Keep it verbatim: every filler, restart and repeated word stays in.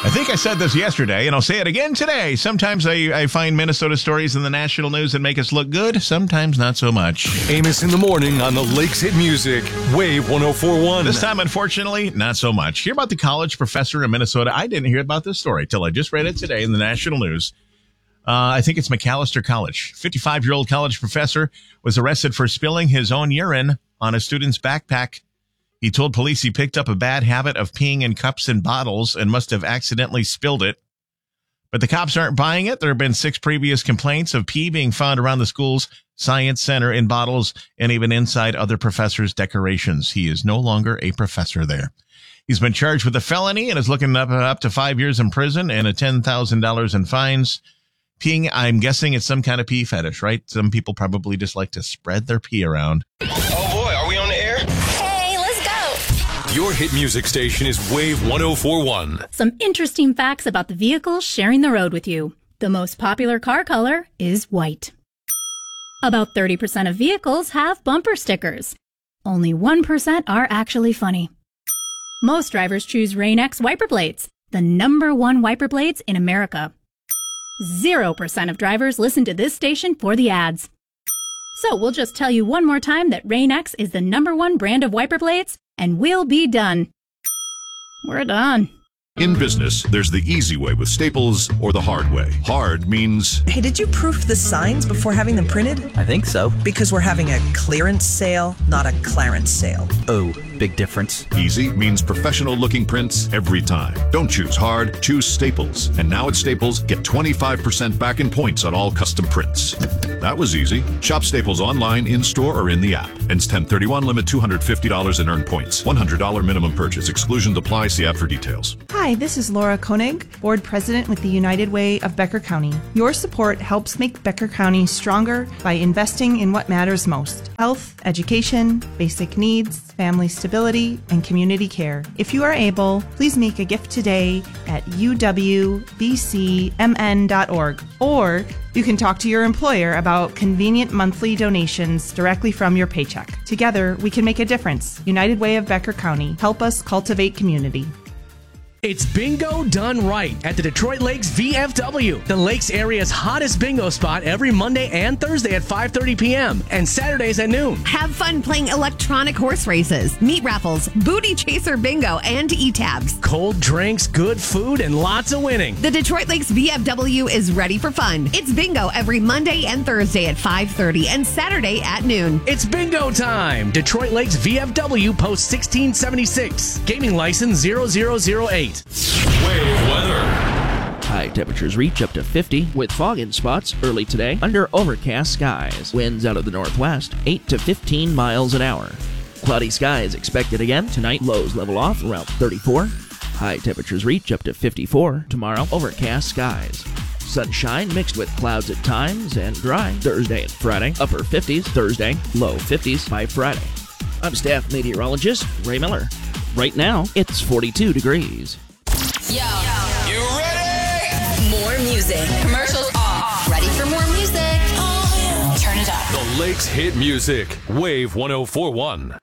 I think I said this yesterday, and I'll say it again today. Sometimes I, I find Minnesota stories in the national news that make us look good. Sometimes not so much. Amos in the morning on the Lakes Hit Music. Wave one oh four point one. This time, unfortunately, not so much. Hear about the college professor in Minnesota. I didn't hear about this story till I just read it today in the national news. Uh, I think it's Macalester College. fifty-five-year-old college professor was arrested for spilling his own urine on a student's backpack. He told police he picked up a bad habit of peeing in cups and bottles and must have accidentally spilled it. But the cops aren't buying it. There have been six previous complaints of pee being found around the school's science center in bottles and even inside other professors' decorations. He is no longer a professor there. He's been charged with a felony and is looking up, up to five years in prison and a ten thousand dollars in fines. Peeing, I'm guessing it's some kind of pee fetish, right? Some people probably just like to spread their pee around. Oh boy, are we on the air? Your hit music station is Wave one oh four point one. Some interesting facts about the vehicles sharing the road with you. The most popular car color is white. About thirty percent of vehicles have bumper stickers. Only one percent are actually funny. Most drivers choose Rain-X wiper blades, the number one wiper blades in America. Zero percent of drivers listen to this station for the ads. So we'll just tell you one more time that Rain-X is the number one brand of wiper blades, and we'll be done. We're done. In business, there's the easy way with Staples or the hard way. Hard means... Hey, did you proof the signs before having them printed? I think so. Because we're having a clearance sale, not a Clarence sale. Oh, big difference. Easy means professional-looking prints every time. Don't choose hard, choose Staples. And now at Staples, get twenty-five percent back in points on all custom prints. That was easy. Shop Staples online, in-store, or in the app. Ends ten thirty-one, limit two hundred fifty dollars in earned points. one hundred dollars minimum purchase. Exclusions apply. See app for details. Hi, this is Laura Koenig, Board President with the United Way of Becker County. Your support helps make Becker County stronger by investing in what matters most: health, education, basic needs, family stability, and community care. If you are able, please make a gift today at u w b c m n dot org, or you can talk to your employer about convenient monthly donations directly from your paycheck. Together, we can make a difference. United Way of Becker County. Help us cultivate community. It's bingo done right at the Detroit Lakes V F W, the Lakes area's hottest bingo spot every Monday and Thursday at five thirty p.m. and Saturdays at noon. Have fun playing electronic horse races, meat raffles, booty chaser bingo, and e-tabs. Cold drinks, good food, and lots of winning. The Detroit Lakes V F W is ready for fun. It's bingo every Monday and Thursday at five thirty and Saturday at noon. It's bingo time. Detroit Lakes V F W, post sixteen seventy-six. Gaming license zero zero zero eight. Wave weather. High temperatures reach up to fifty with fog in spots early today under overcast skies. Winds out of the northwest, eight to fifteen miles an hour. Cloudy skies expected again tonight. Lows level off around thirty-four. High temperatures reach up to fifty-four tomorrow. Overcast skies. Sunshine mixed with clouds at times and dry Thursday and Friday. Upper fifties Thursday, low fifties by Friday. I'm staff meteorologist Ray Miller. Right now, it's forty-two degrees. Yo. You ready? More music. Commercials off. Ready for more music? Oh, yeah. Turn it up. The Lakes Hit Music. Wave one oh four point one.